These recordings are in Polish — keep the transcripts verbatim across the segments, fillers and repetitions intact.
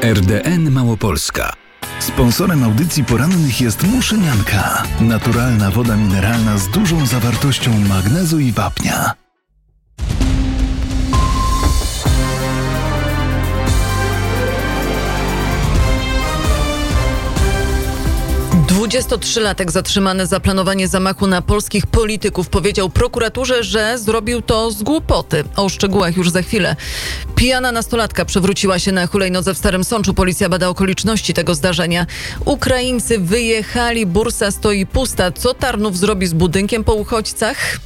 R D N Małopolska. Sponsorem audycji porannych jest Muszynianka. Naturalna woda mineralna z dużą zawartością magnezu i wapnia. dwudziestotrzylatek zatrzymany za planowanie zamachu na polskich polityków powiedział prokuraturze, że zrobił to z głupoty. O szczegółach już za chwilę. Pijana nastolatka przewróciła się na hulajnodze w Starym Sączu. Policja bada okoliczności tego zdarzenia. Ukraińcy wyjechali, bursa stoi pusta. Co Tarnów zrobi z budynkiem po uchodźcach?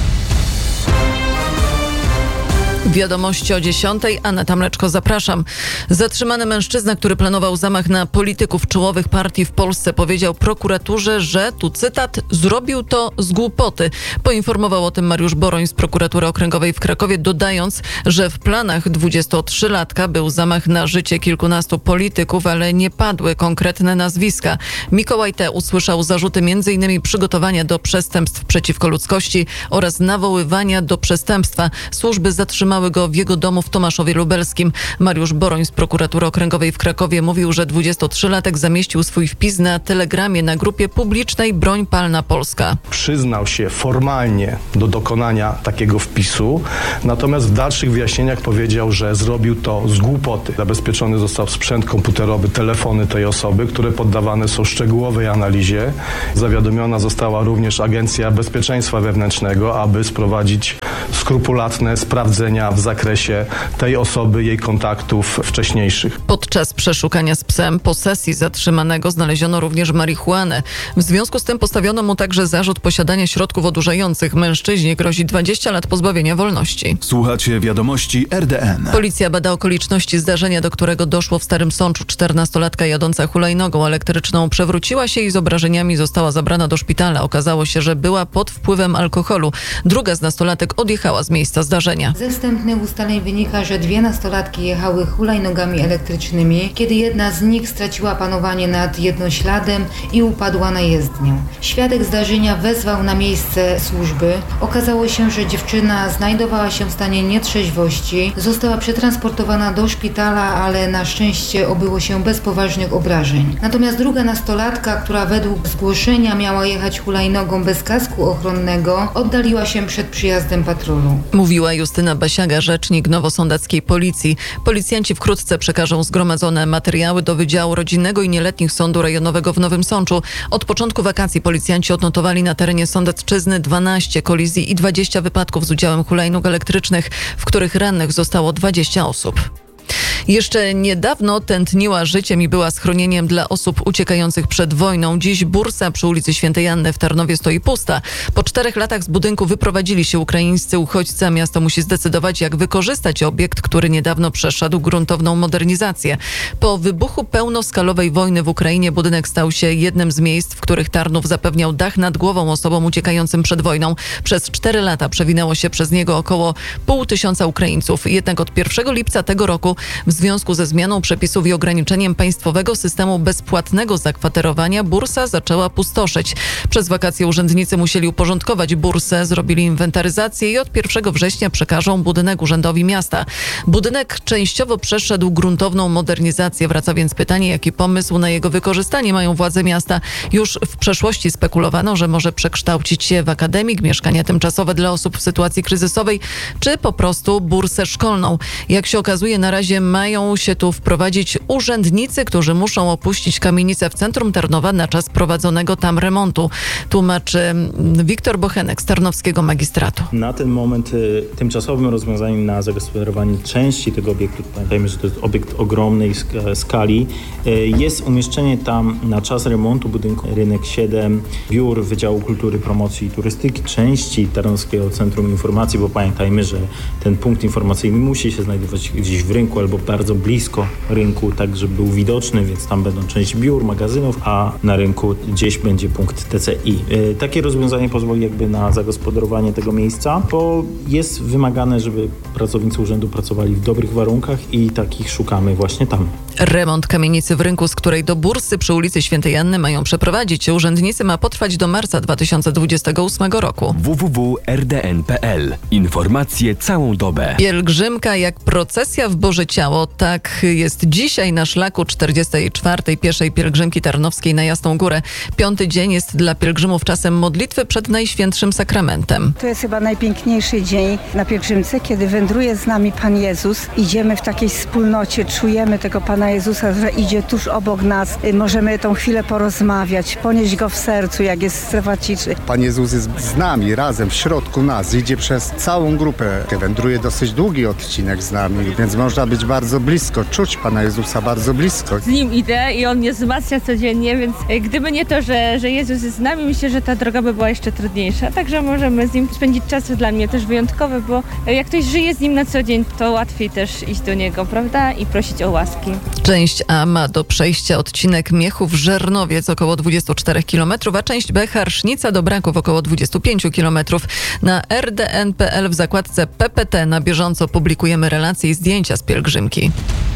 Wiadomości o dziesiątej. Aneta Mleczko, zapraszam. Zatrzymany mężczyzna, który planował zamach na polityków czołowych partii w Polsce, powiedział prokuraturze, że, tu cytat, zrobił to z głupoty. Poinformował o tym Mariusz Boroń z Prokuratury Okręgowej w Krakowie, dodając, że w planach dwudziestotrzylatka był zamach na życie kilkunastu polityków, ale nie padły konkretne nazwiska. Mikołaj T. usłyszał zarzuty m in przygotowania do przestępstw przeciwko ludzkości oraz nawoływania do przestępstwa. Służby zatrzymały go w jego domu w Tomaszowie Lubelskim. Mariusz Boroń z Prokuratury Okręgowej w Krakowie mówił, że dwudziestotrzylatek zamieścił swój wpis na Telegramie na grupie publicznej Broń Palna Polska. Przyznał się formalnie do dokonania takiego wpisu, natomiast w dalszych wyjaśnieniach powiedział, że zrobił to z głupoty. Zabezpieczony został sprzęt komputerowy, telefony tej osoby, które poddawane są szczegółowej analizie. Zawiadomiona została również Agencja Bezpieczeństwa Wewnętrznego, aby sprowadzić skrupulatne sprawdzenia w zakresie tej osoby, jej kontaktów wcześniejszych. Podczas przeszukania z psem posesji zatrzymanego znaleziono również marihuanę. W związku z tym postawiono mu także zarzut posiadania środków odurzających. Mężczyźnie grozi dwadzieścia lat pozbawienia wolności. Słuchacie wiadomości R D N. Policja bada okoliczności zdarzenia, do którego doszło w Starym Sączu. czternastolatka jadąca hulajnogą elektryczną przewróciła się i z obrażeniami została zabrana do szpitala. Okazało się, że była pod wpływem alkoholu. Druga z nastolatek odjechała z miejsca zdarzenia. Ze wstępnych ustaleń wynika, że dwie nastolatki jechały hulajnogami elektrycznymi, kiedy jedna z nich straciła panowanie nad jednośladem i upadła na jezdnię. Świadek zdarzenia wezwał na miejsce służby. Okazało się, że dziewczyna znajdowała się w stanie nietrzeźwości. Została przetransportowana do szpitala, ale na szczęście obyło się bez poważnych obrażeń. Natomiast druga nastolatka, która według zgłoszenia miała jechać hulajnogą bez kasku ochronnego, oddaliła się przed przyjazdem patrolu. Mówiła Justyna Basiaga, rzecznik nowosądeckiej policji. Policjanci wkrótce przekażą zgromadzone materiały do Wydziału Rodzinnego i Nieletnich Sądu Rejonowego w Nowym Sączu. Od początku wakacji policjanci odnotowali na terenie Sądecczyzny dwanaście kolizji i dwadzieścia wypadków z udziałem hulajnóg elektrycznych, w których rannych zostało dwadzieścia osób. Jeszcze niedawno tętniła życiem i była schronieniem dla osób uciekających przed wojną. Dziś bursa przy ulicy Świętej Anny w Tarnowie stoi pusta. Po czterech latach z budynku wyprowadzili się ukraińscy uchodźcy, a miasto musi zdecydować, jak wykorzystać obiekt, który niedawno przeszedł gruntowną modernizację. Po wybuchu pełnoskalowej wojny w Ukrainie budynek stał się jednym z miejsc, w których Tarnów zapewniał dach nad głową osobom uciekającym przed wojną. Przez cztery lata przewinęło się przez niego około pół tysiąca Ukraińców. Jednak od pierwszego lipca tego roku w związku ze zmianą przepisów i ograniczeniem państwowego systemu bezpłatnego zakwaterowania bursa zaczęła pustoszyć. Przez wakacje urzędnicy musieli uporządkować bursę, zrobili inwentaryzację i od pierwszego września przekażą budynek urzędowi miasta. Budynek częściowo przeszedł gruntowną modernizację. Wraca więc pytanie, jaki pomysł na jego wykorzystanie mają władze miasta. Już w przeszłości spekulowano, że może przekształcić się w akademik, mieszkania tymczasowe dla osób w sytuacji kryzysowej, czy po prostu bursę szkolną. Jak się okazuje, na razie mają się tu wprowadzić urzędnicy, którzy muszą opuścić kamienicę w centrum Tarnowa na czas prowadzonego tam remontu. Tłumaczy Wiktor Bochenek z Tarnowskiego Magistratu. Na ten moment y, tymczasowym rozwiązaniem na zagospodarowanie części tego obiektu, pamiętajmy, że to jest obiekt ogromnej sk- skali, y, jest umieszczenie tam na czas remontu budynku Rynek siedem, biur Wydziału Kultury, Promocji i Turystyki, części Tarnowskiego Centrum Informacji, bo pamiętajmy, że ten punkt informacyjny musi się znajdować gdzieś w rynku albo bardzo blisko rynku, tak żeby był widoczny, więc tam będą część biur, magazynów, a na rynku gdzieś będzie punkt T C I. Yy, takie rozwiązanie pozwoli jakby na zagospodarowanie tego miejsca, bo jest wymagane, żeby pracownicy urzędu pracowali w dobrych warunkach i takich szukamy właśnie tam. Remont kamienicy w rynku, z której do bursy przy ulicy Świętej Anny mają przeprowadzić się urzędnicy, ma potrwać do marca dwa tysiące dwudziestego ósmego roku. w w w kropka r d n kropka p l. Informacje całą dobę. Pielgrzymka jak procesja w Boże Ciało bo tak jest dzisiaj na szlaku czterdziestej czwartej pieszej pielgrzymki tarnowskiej na Jasną Górę. Piąty dzień jest dla pielgrzymów czasem modlitwy przed Najświętszym Sakramentem. To jest chyba najpiękniejszy dzień na pielgrzymce, kiedy wędruje z nami Pan Jezus. Idziemy w takiej wspólnocie, czujemy tego Pana Jezusa, że idzie tuż obok nas. Możemy tą chwilę porozmawiać, ponieść Go w sercu, jak jest strefa ciszy. Pan Jezus jest z nami, razem, w środku nas. Idzie przez całą grupę. Wędruje dosyć długi odcinek z nami, więc można być bardzo blisko, czuć Pana Jezusa bardzo blisko. Z Nim idę i On mnie wzmacnia codziennie, więc gdyby nie to, że, że Jezus jest z nami, myślę, że ta droga by była jeszcze trudniejsza. Także możemy z Nim spędzić czas dla mnie też wyjątkowy, bo jak ktoś żyje z Nim na co dzień, to łatwiej też iść do Niego, prawda? I prosić o łaski. Część A ma do przejścia odcinek Miechów-Żernowiec około dwadzieścia cztery kilometry, a część B Harsznica do Braków około dwadzieścia pięć kilometrów. Na r d n kropka p l w zakładce P P T na bieżąco publikujemy relacje i zdjęcia z pielgrzymki.